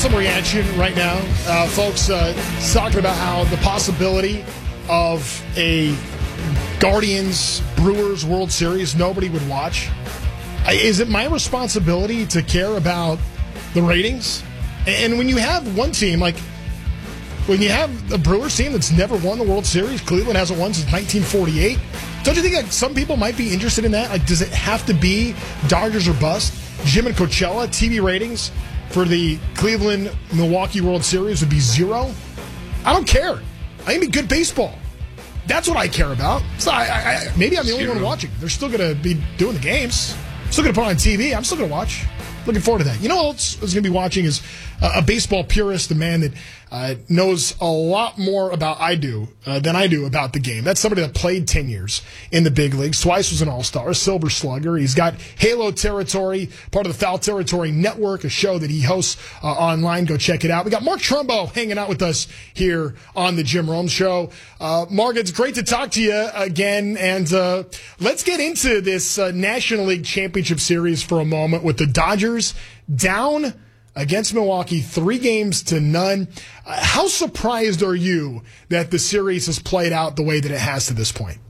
some reaction right now. Folks talking about how the possibility of a Guardians-Brewers World Series nobody would watch. Is it my responsibility to care about the ratings? And when you have one team, like when you have a Brewers team that's never won the World Series, Cleveland hasn't won since 1948, don't you think that some people might be interested in that? Like, does it have to be Dodgers or bust? Jim and Coachella, TV ratings for the Cleveland-Milwaukee World Series would be 0. I don't care. I think it'd be good baseball. That's what I care about. So maybe I'm the only one watching. They're still going to be doing the games. Still going to put on TV. I'm still going to watch. Looking forward to that. You know what else I was going to be watching is a baseball purist, a man that knows a lot more about than I do about the game. That's somebody that played 10 years in the big leagues. Twice was an All-Star, a Silver Slugger. He's got Halo Territory, part of the Foul Territory Network, a show that he hosts online. Go check it out. We got Mark Trumbo hanging out with us here on the Jim Rome Show. Mark, it's great to talk to you again. And let's get into this National League Championship Series for a moment with the Dodgers down against Milwaukee 3-0. How surprised are you that the series has played out the way that it has to this point?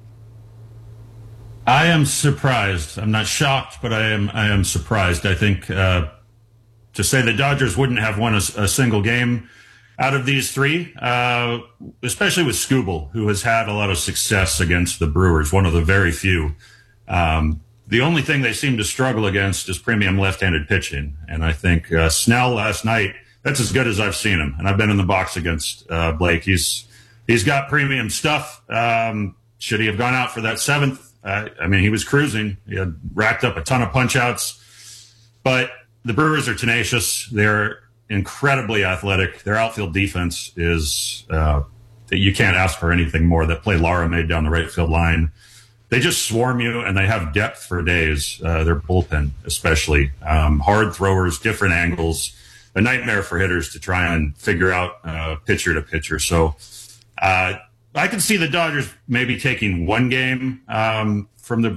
I am surprised. I'm not shocked, but I am surprised. I think to say the Dodgers wouldn't have won a single game out of these three, especially with Skubal, who has had a lot of success against the Brewers, one of the very few. The only thing they seem to struggle against is premium left-handed pitching. And I think Snell last night, that's as good as I've seen him. And I've been in the box against Blake. He's got premium stuff. Should he have gone out for that seventh? I mean, he was cruising. He had racked up a ton of punch-outs. But the Brewers are tenacious. They're incredibly athletic. Their outfield defense is you can't ask for anything more. That play Lara made down the right field line, they just swarm you, and they have depth for days. Their bullpen, especially. Hard throwers, different angles. A nightmare for hitters to try and figure out pitcher to pitcher. So I can see the Dodgers maybe taking one game from the